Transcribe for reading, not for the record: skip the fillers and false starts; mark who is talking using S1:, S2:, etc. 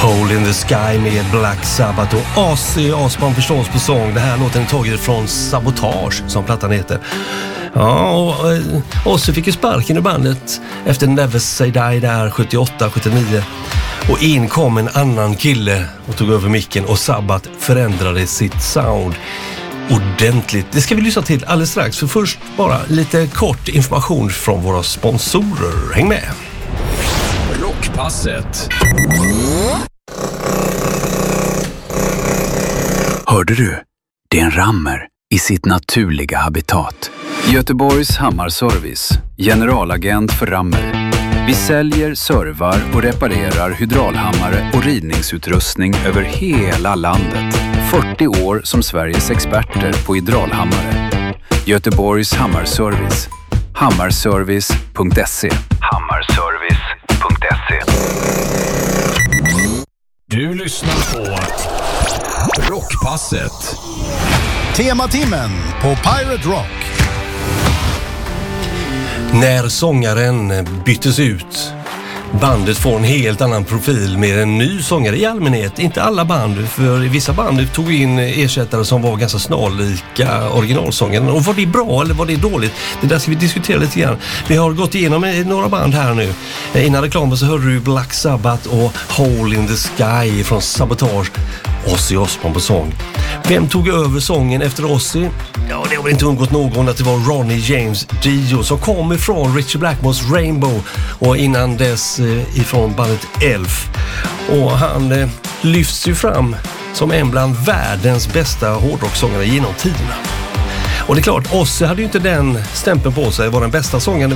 S1: Hole in the Sky med Black Sabbath och Ozzy Osbourne förstås på sång. Det här låten är taget från Sabotage som plattan heter. Ja, och Ozzy fick ju sparken i bandet efter Never Say Die där 78-79. Och in kom en annan kille och tog över micken och Sabbath förändrade sitt sound ordentligt. Det ska vi lyssna till alldeles strax, för först bara lite kort information från våra sponsorer. Häng med!
S2: Rockpasset.
S3: Hörde du? Det är en rammer i sitt naturliga habitat. Göteborgs Hammarservice, generalagent för rammer. Vi säljer, servar och reparerar hydraulhammare och ridningsutrustning över hela landet. 40 år som Sveriges experter på hydraulhammare. Göteborgs Hammarservice. Hammarservice.se. Hammarservice.se.
S2: Du lyssnar på Rockpasset.
S4: Tematimmen på Pirate Rock.
S1: När sångaren byttes ut, bandet får en helt annan profil med en ny sångare i allmänhet. Inte alla band, för vissa band tog in ersättare som var ganska snarlika originalsångaren. Och var det bra eller var det dåligt? Det där ska vi diskutera lite grann. Vi har gått igenom några band här nu. Innan reklamen så hörde du Black Sabbath och Hole in the Sky från Sabotage. Ozzy Osbourne på sång. Vem tog över sången efter Ozzy? Ja, det har inte undgått någon att det var Ronnie James Dio som kom ifrån Richie Blackmore's Rainbow och innan dess ifrån bandet Elf. Och han lyfts ju fram som en bland världens bästa hårdrocksångare genom tiderna. Och det är klart, Ozzy hade ju inte den stämpeln på sig, var den bästa sångaren